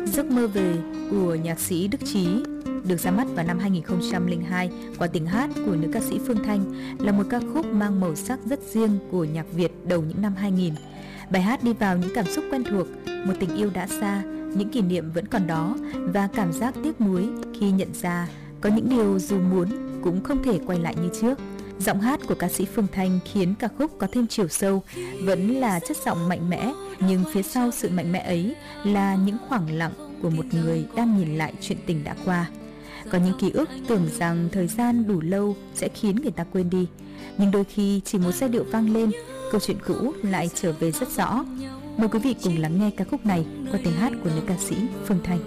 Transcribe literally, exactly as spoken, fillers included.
Giấc mơ về của nhạc sĩ Đức Chí được ra mắt vào năm hai nghìn không trăm lẻ hai qua tiếng hát của nữ ca sĩ Phương Thanh là một ca khúc mang màu sắc rất riêng của nhạc Việt đầu những năm hai nghìn. Bài hát đi vào những cảm xúc quen thuộc, một tình yêu đã xa, những kỷ niệm vẫn còn đó và cảm giác tiếc nuối khi nhận ra có những điều dù muốn cũng không thể quay lại như trước. Giọng hát của ca sĩ Phương Thanh khiến ca khúc có thêm chiều sâu, vẫn là chất giọng mạnh mẽ, nhưng phía sau sự mạnh mẽ ấy là những khoảng lặng của một người đang nhìn lại chuyện tình đã qua. Có những ký ức tưởng rằng thời gian đủ lâu sẽ khiến người ta quên đi, nhưng đôi khi chỉ một giai điệu vang lên, câu chuyện cũ lại trở về rất rõ. Mời quý vị cùng lắng nghe ca khúc này qua tiếng hát của nữ ca sĩ Phương Thanh.